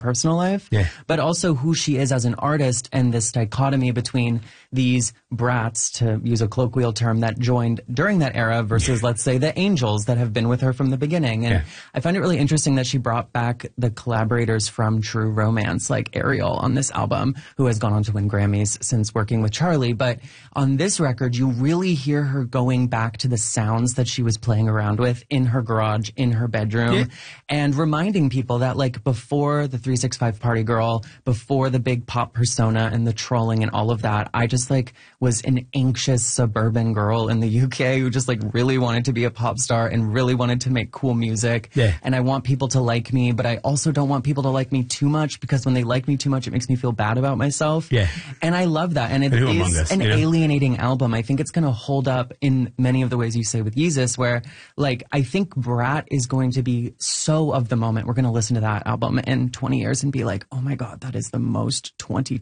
personal life, but also who she is as an artist, and this dichotomy between these brats, to use a colloquial term, that joined during that era versus, let's say, the angels that have been with her from the beginning. And I find it really interesting that she brought back the collaborators from True Romance, like Ariel on this album, who has gone on to win Grammys since working with Charlie. But on this record, you really hear her going back to the sounds that she was playing around with in her garage, in her bedroom, and reminding people that, like, before the 365 Party Girl, before the big pop persona and the trolling and all of that, I just, like, was an anxious suburban girl in the UK who just, like, really wanted to be a pop star and really wanted to make cool music. And I want people to like me, but I also don't want people to like me too much, because when they like me too much, it makes me feel bad about myself. And I love that. And it is an alienating album. I think it's going to hold up in many of the ways you say with Yeezus, where, like, I think Brat is going to be so of the moment. We're going to listen to that album in 20 years and be like, oh my God, that is the most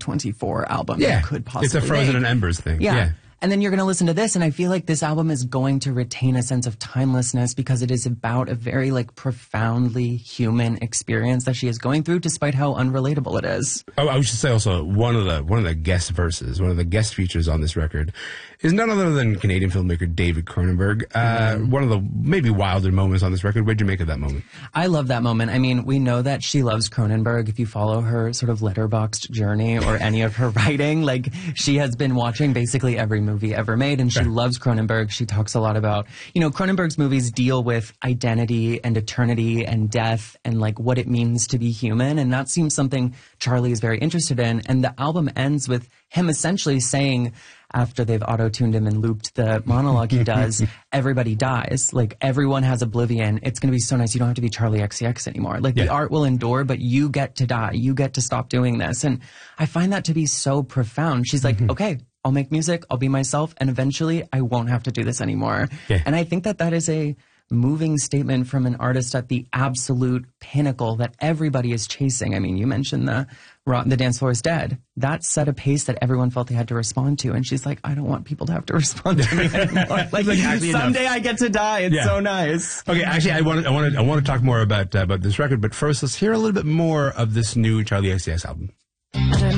2024 album that could possibly It's a Frozen and Embers thing. And then you're going to listen to this, and I feel like this album is going to retain a sense of timelessness, because it is about a very, like, profoundly human experience that she is going through, despite how unrelatable it is. Oh, I should say also, one of the guest verses, one of the guest features on this record is none other than Canadian filmmaker David Cronenberg. One of the maybe wilder moments on this record. What'd you make of that moment? I love that moment. I mean, we know that she loves Cronenberg. If you follow her sort of Letterboxd journey or any of her writing, like, she has been watching basically every movie ever made, and she loves Cronenberg. She talks a lot about, you know, Cronenberg's movies deal with identity and eternity and death and, like, what it means to be human, and that seems something Charlie is very interested in. And the album ends with him essentially saying, after they've auto-tuned him and looped the monologue he does, everybody dies. Like, everyone has oblivion. It's going to be so nice. You don't have to be Charlie XCX anymore. Like, the art will endure, but you get to die. You get to stop doing this. And I find that to be so profound. She's like, okay, I'll make music, I'll be myself, and eventually I won't have to do this anymore. And I think that that is a moving statement from an artist at the absolute pinnacle that everybody is chasing. I mean, you mentioned the Dance Floor is Dead. That set a pace that everyone felt they had to respond to. And she's like, I don't want people to have to respond to me anymore. Like someday I get to die. It's so nice. Okay, actually, I want to talk more about this record, but first, let's hear a little bit more of this new Charlie XCX album.